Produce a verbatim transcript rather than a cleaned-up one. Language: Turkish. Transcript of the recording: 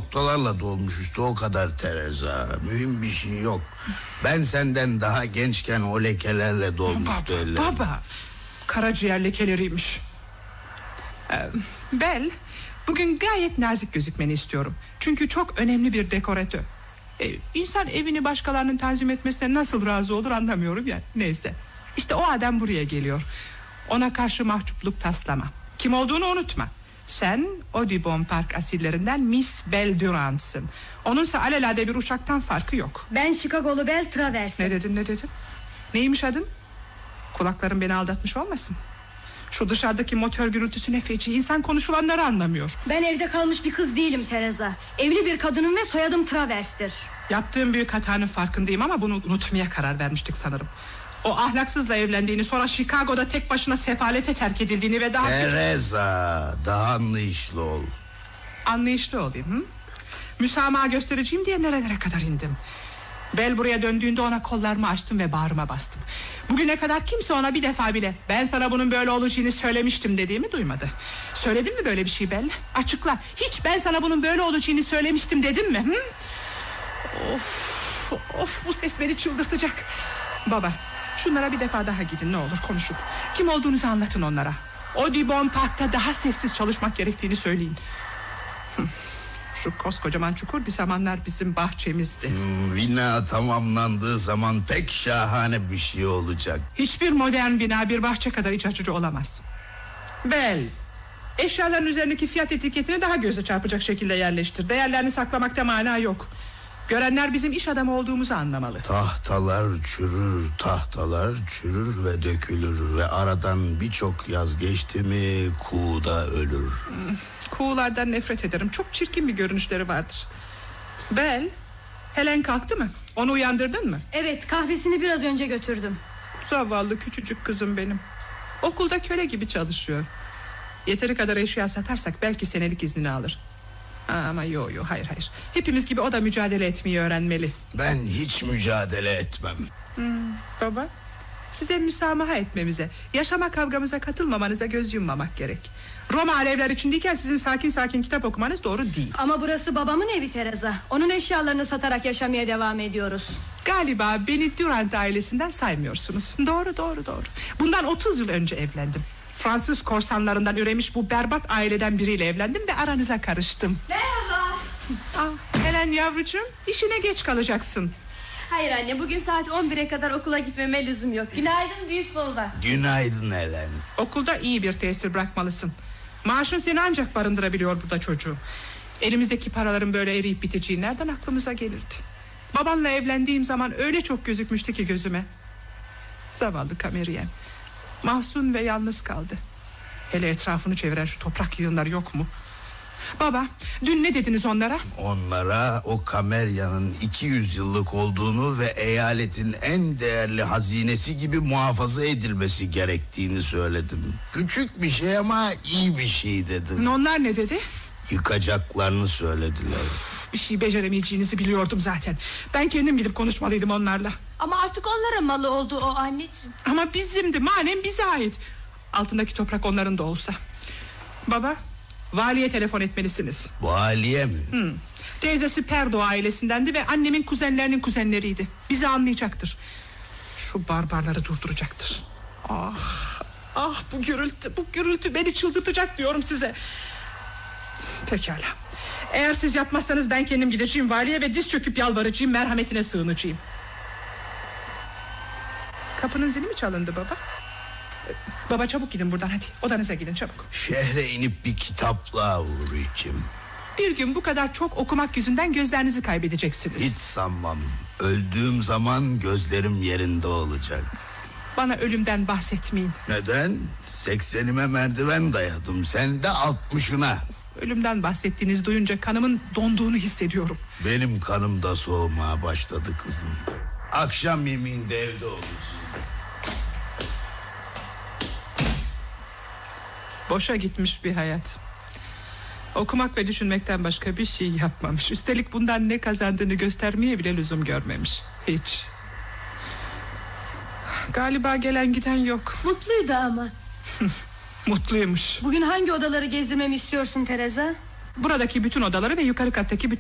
noktalarla dolmuş üstü, o kadar Teresa. Mühim bir şey yok. Ben senden daha gençken o lekelerle dolmuştu baba, ellerim. Baba karaciğer lekeleriymiş. ee, Bel, bugün gayet nazik gözükmeni istiyorum. Çünkü çok önemli bir dekoratör. ee, İnsan evini başkalarının tanzim etmesine nasıl razı olur anlamıyorum ya. Neyse, işte o adam buraya geliyor. Ona karşı mahcupluk taslama. Kim olduğunu unutma. Sen Audubon Park asillerinden Miss Belle Durant'sın. Onunsa alelade bir uşaktan farkı yok. Ben Chicago'lu Belle Travers. Ne dedin ne dedin? Neymiş adın? Kulaklarım beni aldatmış olmasın. Şu dışarıdaki motor gürültüsü ne feci. İnsan konuşulanları anlamıyor. Ben evde kalmış bir kız değilim Teresa. Evli bir kadınım ve soyadım Travers'tir. Yaptığım büyük hatanın farkındayım ama bunu unutmaya karar vermiştik sanırım. O ahlaksızla evlendiğini, sonra Chicago'da tek başına sefalete terk edildiğini ve daha... Teresa, daha anlayışlı ol. Anlayışlı olayım hı? Müsamaha göstereceğim diye nerelere kadar indim. Bel buraya döndüğünde ona kollarımı açtım ve bağrıma bastım. Bugüne kadar kimse ona bir defa bile ben sana bunun böyle olacağını söylemiştim dediğimi duymadı. Söyledim mi böyle bir şey Bel? Açıkla. Hiç ben sana bunun böyle olacağını söylemiştim dedim mi? Hı? Of, of, bu ses beni çıldırtacak. Baba, şunlara bir defa daha gidin ne olur, konuşun. Kim olduğunuzu anlatın onlara. Audubon Park'ta daha sessiz çalışmak gerektiğini söyleyin. Şu koskocaman çukur bir zamanlar bizim bahçemizdi. hmm, Bina tamamlandığı zaman pek şahane bir şey olacak. Hiçbir modern bina bir bahçe kadar iç açıcı olamaz. Bel, eşyaların üzerindeki fiyat etiketini daha göze çarpacak şekilde yerleştir. Değerlerini saklamakta mana yok. Görenler bizim iş adamı olduğumuzu anlamalı. Tahtalar çürür, tahtalar çürür ve dökülür. Ve aradan birçok yaz geçti mi kuğu da ölür. Hmm, kuğulardan nefret ederim. Çok çirkin bir görünüşleri vardır. Bel, Helen kalktı mı? Onu uyandırdın mı? Evet, kahvesini biraz önce götürdüm. Zavallı küçücük kızım benim. Okulda köle gibi çalışıyor. Yeteri kadar eşya satarsak belki senelik iznini alır. Ama yo yo hayır hayır. Hepimiz gibi o da mücadele etmeyi öğrenmeli. Ben hiç mücadele etmem. hmm, Baba, size müsamaha etmemize, yaşama kavgamıza katılmamanıza göz yummamak gerek. Roma alevler içindeyken sizin sakin sakin kitap okumanız doğru değil. Ama burası babamın evi Teresa. Onun eşyalarını satarak yaşamaya devam ediyoruz. Galiba beni Durant ailesinden saymıyorsunuz. Doğru doğru doğru. Bundan otuz yıl önce evlendim. Fransız korsanlarından üremiş bu berbat aileden biriyle evlendim ve aranıza karıştım. Merhaba. Ah, Helen yavrucuğum, işine geç kalacaksın. Hayır anne, bugün saat on bire kadar okula gitmeme lüzum yok. Günaydın büyük baba. Günaydın Helen. Okulda iyi bir tesir bırakmalısın. Maaşın seni ancak barındırabiliyor burada çocuğum. Elimizdeki paraların böyle eriyip biteceği nereden aklımıza gelirdi? Babanla evlendiğim zaman öyle çok gözükmüştü ki gözüme. Zavallı Kameriyem mahzun ve yalnız kaldı. Hele etrafını çeviren şu toprak yığınları yok mu? Baba, dün ne dediniz onlara? Onlara o Kamerya'nın iki yüz yıllık olduğunu ve eyaletin en değerli hazinesi gibi muhafaza edilmesi gerektiğini söyledim. Küçük bir şey ama iyi bir şey dedim. Onlar ne dedi? Yıkacaklarını söylediler. Bir şey beceremeyeceğinizi biliyordum zaten. Ben kendim gidip konuşmalıydım onlarla. Ama artık onlara malı oldu o anneciğim. Ama bizimdi, manen bize ait. Altındaki toprak onların da olsa. Baba, valiye telefon etmelisiniz. Valiye mi? Hmm. Teyzesi Perdo ailesindendi ve annemin kuzenlerinin kuzenleriydi. Bizi anlayacaktır. Şu barbarları durduracaktır. Ah, ah bu gürültü, bu gürültü beni çıldırtacak diyorum size. Pekala. Eğer siz yapmazsanız ben kendim gideceğim valiye ve diz çöküp yalvaracağım, merhametine sığınacağım. Kapının zili mi çalındı baba? Baba çabuk gidin buradan, hadi odanıza gidin çabuk. Şehre inip bir kitapla uğrayacağım. Bir gün bu kadar çok okumak yüzünden gözlerinizi kaybedeceksiniz. Hiç sanmam. Öldüğüm zaman gözlerim yerinde olacak. Bana ölümden bahsetmeyin. Neden? Seksenime merdiven dayadım. Sen de altmışına. Ölümden bahsettiğiniz duyunca kanımın donduğunu hissediyorum. Benim kanım da soğumaya başladı kızım. Akşam yemeğinde evde olacağım. Boşa gitmiş bir hayat. Okumak ve düşünmekten başka bir şey yapmamış. Üstelik bundan ne kazandığını göstermeye bile lüzum görmemiş. Hiç. Galiba gelen giden yok. Mutluydu ama. Mutluymuş. Bugün hangi odaları gezdirmemi istiyorsun Teresa? Buradaki bütün odaları ve yukarı kattaki bütün